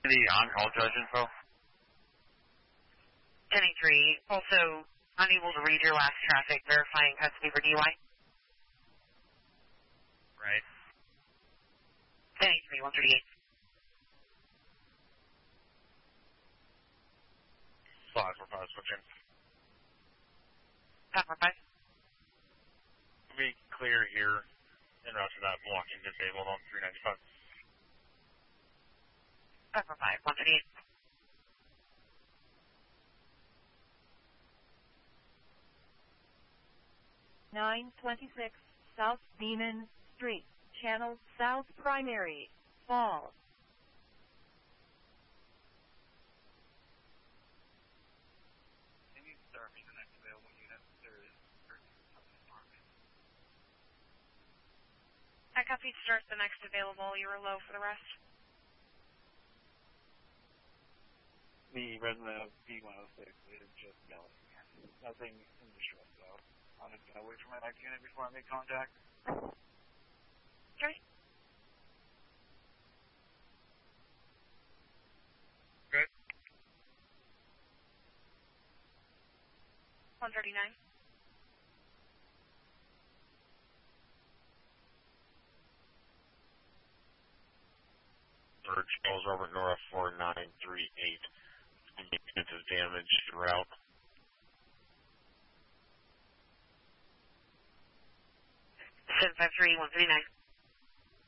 The on-call judge info. 10-3, also unable to read your last traffic, verifying custody for DUI. Right. 10-3, 138. 545, switching. 545. Be clear here. En route to that blocking disabled on 395. 545, 138. (926) South Beeman Street, Channel South Primary, Fall. Can you start me the next available unit? There is something for me. I copied start the next available. You were low for the rest. The resident of B106 is just yelling. Nothing in distress, though. I'm just going to wait for my next unit before I make contact. Okay. Good. 139. Third Charles Robert Nora 4938. Units of damage throughout. 753, 139.